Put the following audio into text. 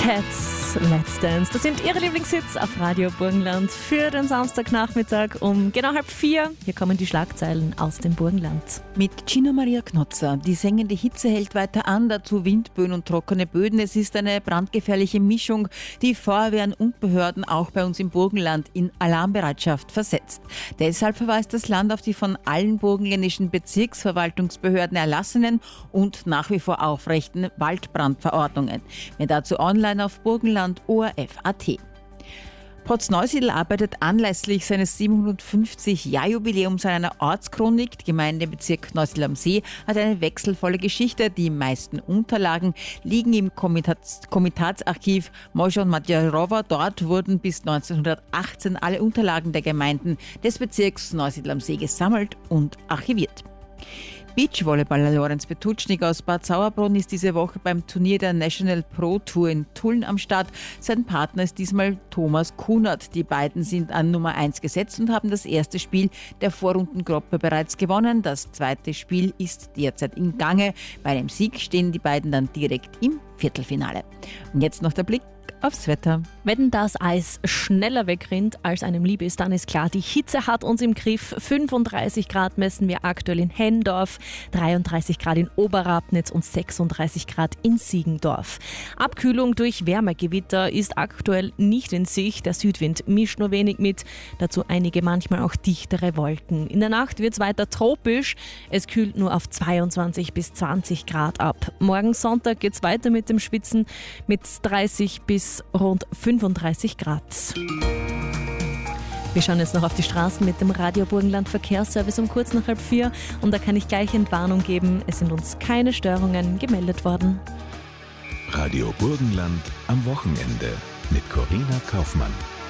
Cats, Let's Dance. Das sind ihre Lieblingshits auf Radio Burgenland für den Samstagnachmittag um genau 3:30. Hier kommen die Schlagzeilen aus dem Burgenland. Mit Gina Maria Knotzer. Die sengende Hitze hält weiter an, dazu Windböen und trockene Böden. Es ist eine brandgefährliche Mischung, die Feuerwehren und Behörden auch bei uns im Burgenland in Alarmbereitschaft versetzt. Deshalb verweist das Land auf die von allen burgenländischen Bezirksverwaltungsbehörden erlassenen und nach wie vor aufrechten Waldbrandverordnungen. Mehr dazu online auf burgenland.orf.at. Prozneusiedl arbeitet anlässlich seines 750-Jahr-Jubiläums an einer Ortschronik. Die Gemeindebezirk Neusiedl am See hat eine wechselvolle Geschichte. Die meisten Unterlagen liegen im Komitatsarchiv Mojon-Madjarowa. Dort wurden bis 1918 alle Unterlagen der Gemeinden des Bezirks Neusiedl am See gesammelt und archiviert. Beachvolleyballer Lorenz Petutschnik aus Bad Sauerbrunn ist diese Woche beim Turnier der National Pro Tour in Tulln am Start. Sein Partner ist diesmal Thomas Kunert. Die beiden sind an Nummer 1 gesetzt und haben das erste Spiel der Vorrundengruppe bereits gewonnen. Das zweite Spiel ist derzeit im Gange. Bei einem Sieg stehen die beiden dann direkt im Viertelfinale. Und jetzt noch der Blick aufs Wetter. Wenn das Eis schneller wegrinnt, als einem lieb ist, dann ist klar, die Hitze hat uns im Griff. 35 Grad messen wir aktuell in Hendorf, 33 Grad in Oberrabnitz und 36 Grad in Siegendorf. Abkühlung durch Wärmegewitter ist aktuell nicht in Sicht. Der Südwind mischt nur wenig mit, dazu einige manchmal auch dichtere Wolken. In der Nacht wird es weiter tropisch. Es kühlt nur auf 22 bis 20 Grad ab. Morgen Sonntag geht es weiter mit dem Schwitzen mit 30 bis rund 35 Grad. Wir schauen jetzt noch auf die Straßen mit dem Radio Burgenland Verkehrsservice um kurz nach 3:30 und da kann ich gleich Entwarnung geben. Es sind uns keine Störungen gemeldet worden. Radio Burgenland am Wochenende mit Corinna Kaufmann.